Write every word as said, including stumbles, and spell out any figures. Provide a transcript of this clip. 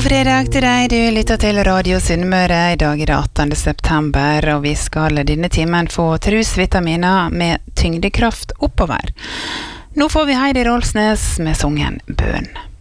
fredag til deg, du lytter til Radio Sunnmøre. I dag er det attende september, og vi skal denne timen få trusvitaminer med tyngdekraft oppover. Nå får vi Heidi Rolsnes med sangen Bønn.